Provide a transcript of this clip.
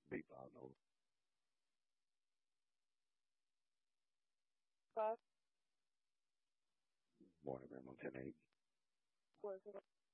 Big Five Nova. Five, Born November 10/8. four, zero.